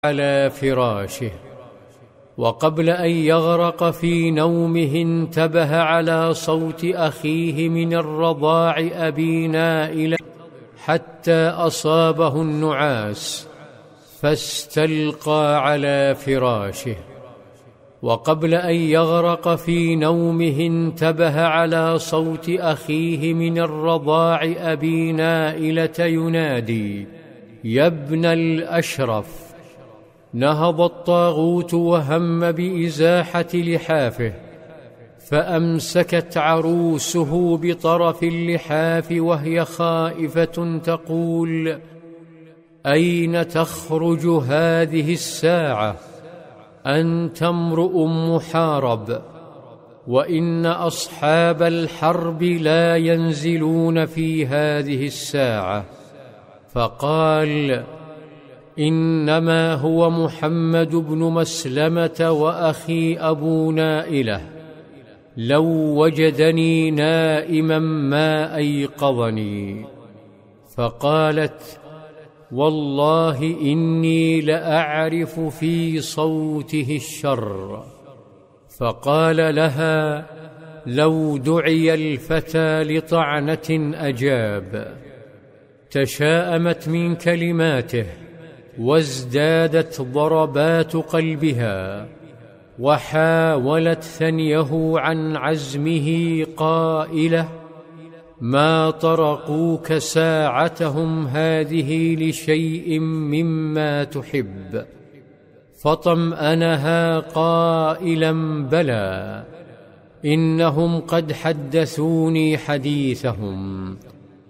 على فراشه، وقبل أن يغرق في نومه انتبه على صوت أخيه من الرضاع أبي نائلة حتى أصابه النعاس فاستلقى على فراشه. وقبل أن يغرق في نومه انتبه على صوت أخيه من الرضاع أبي نائلة ينادي: يا ابن الأشرف. نهض الطاغوت وهم بإزاحة لحافه، فأمسكت عروسه بطرف اللحاف وهي خائفة تقول: أين تخرج هذه الساعة؟ أنت امرؤ محارب، وإن أصحاب الحرب لا ينزلون في هذه الساعة. فقال: إنما هو محمد بن مسلمة وأخي أبو نائلة، لو وجدني نائما ما أيقظني. فقالت: والله إني لأعرف في صوته الشر. فقال لها: لو دعي الفتى لطعنة أجاب. تشاءمت من كلماته وازدادت ضربات قلبها، وحاولت ثنيه عن عزمه قائلة: ما طرقوك ساعتهم هذه لشيء مما تحب. فطمأنها قائلا: بلى، إنهم قد حدثوني حديثهم،